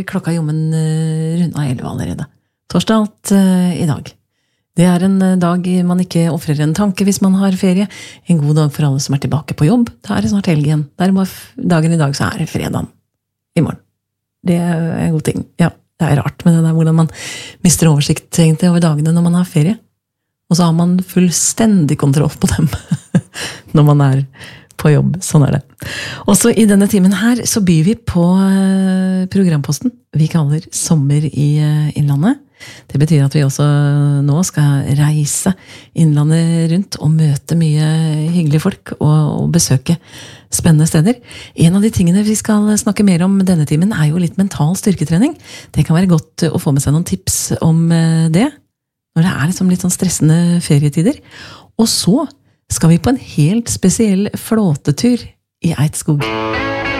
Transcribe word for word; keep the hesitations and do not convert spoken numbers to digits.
Klokka er jo men runda elleve allerede. Torsdag alt uh, i dag. Det er en uh, dag man ikke offrer en tanke hvis man har ferie. En god dag for alle som er tilbake på jobb. Da er det snart helg igjen. Der må dagen i dag så er det fredagen i morgen. Det er en god ting. Ja, det er rart med det der hvordan man mister oversikt egentlig over dagene når man har ferie. Og så har man fullstendig kontroll på dem når man er på jobb. Sånn er det. Også i denne timen her så byr vi på programposten vi kaller Sommer i Innlandet. Det betyr at vi også nå skal reise Innlandet rundt og møte mye hyggelige folk og, og besøke spennende steder. En av de tingene vi skal snakke mer om denne timen er jo litt mental styrketrening. Det kan være godt å få med seg noen tips om det, når det er liksom litt sånn stressende ferietider. Og så skal vi på en helt spesiell flåtetur i Eidskog.